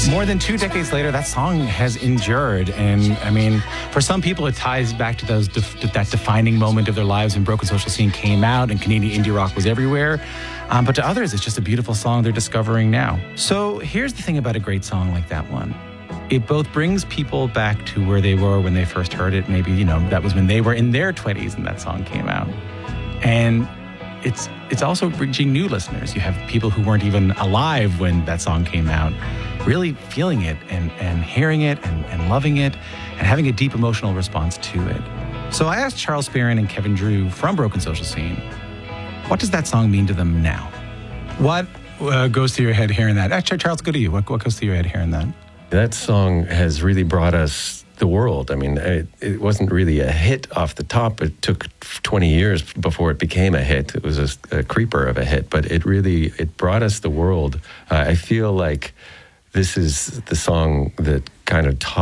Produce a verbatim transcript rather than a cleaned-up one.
More than two decades later, that song has endured. And I mean, for some people, it ties back to those def- that defining moment of their lives when Broken Social Scene came out and Canadian indie rock was everywhere. Um, but to others, it's just a beautiful song they're discovering now. So here's the thing about a great song like that one. It both brings people back to where they were when they first heard it. Maybe, you know, that was when they were in their twenties and that song came out. And it's it's also reaching new listeners. You have people who weren't even alive when that song came out, really feeling it and, and hearing it and, and loving it and having a deep emotional response to it. So I asked Charles Spearin and Kevin Drew from Broken Social Scene, what does that song mean to them now? What uh, goes through your head hearing that? Actually, Charles, go to you. What, what goes through your head hearing that? That song has really brought us the world. I mean, it, it wasn't really a hit off the top. It took twenty years before it became a hit. It was a, a creeper of a hit, but it really, it brought us the world. Uh, I feel like this is the song that kind of taught